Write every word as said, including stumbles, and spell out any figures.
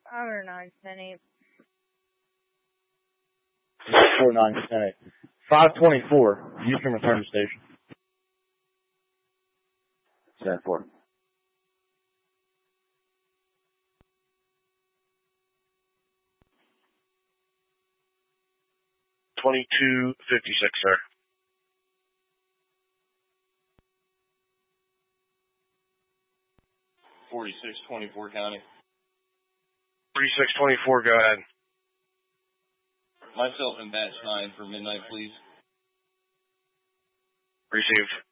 Hour nine ten eight. Four nine ten eight. Five twenty four. Houston return to station. Ten four. Twenty two fifty six, sir. Forty six twenty four county. Forty six twenty four. Go ahead. Myself and batch nine for midnight, please. Received.